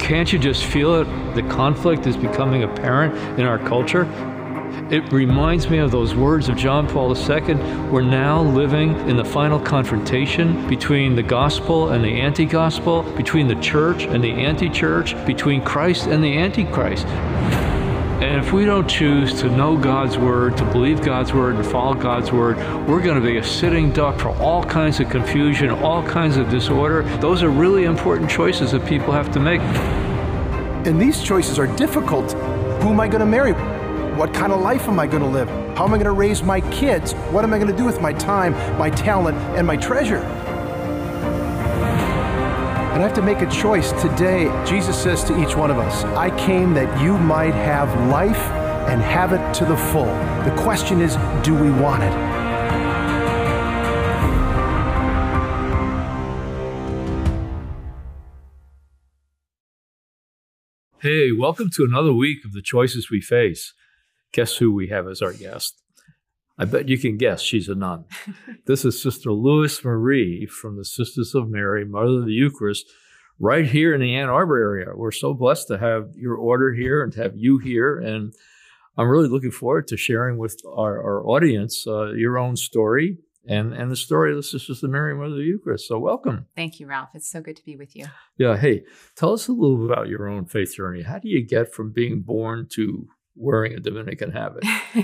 Can't you just feel it? The conflict is becoming apparent in our culture. It reminds me of those words of John Paul II. We're now living in the final confrontation between the gospel and the anti-gospel, between the church and the anti-church, between Christ and the antichrist. And if we don't choose to know God's word, to believe God's word, and follow God's word, we're going to be a sitting duck for all kinds of confusion, all kinds of disorder. Those are really important choices that people have to make. And these choices are difficult. Who am I going to marry? What kind of life am I going to live? How am I going to raise my kids? What am I going to do with my time, my talent, and my treasure? And I have to make a choice today. Jesus says to each one of us, I came that you might have life and have it to the full. The question is, do we want it? Hey, welcome to another week of The Choices We Face. Guess who we have as our guest? I bet you can guess. She's a nun. This is Sister Louise Marie from the Sisters of Mary, Mother of the Eucharist, right here in the Ann Arbor area. We're so blessed to have your order here and to have you here. And I'm really looking forward to sharing with our audience your own story and the story of the Sisters of Mary, Mother of the Eucharist. So welcome. Thank you, Ralph. It's so good to be with you. Yeah. Hey, tell us a little bit about your own faith journey. How do you get from being born to wearing a Dominican habit?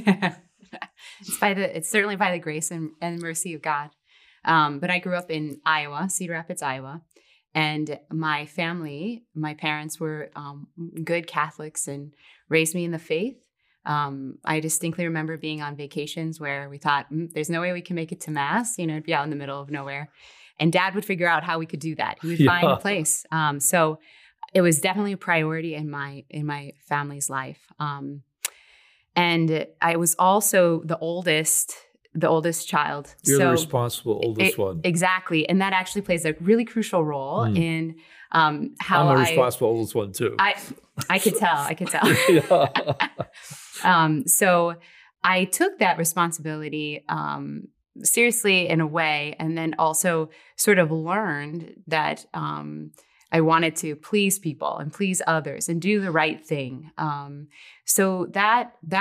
It's certainly by the grace and mercy of God. But I grew up in Iowa, Cedar Rapids, Iowa. And my family, my parents were good Catholics and raised me in the faith. I distinctly remember being on vacations where we thought, there's no way we can make it to Mass, it'd be out in the middle of nowhere. And Dad would figure out how we could do that. He would find a place. So it was definitely a priority in my family's life. And I was also the oldest child. You're the responsible oldest one. Exactly. And that actually plays a really crucial role in how I'm a responsible oldest one too. I could tell. So I took that responsibility seriously in a way, and then also sort of learned that I wanted to please people and please others and do the right thing. So that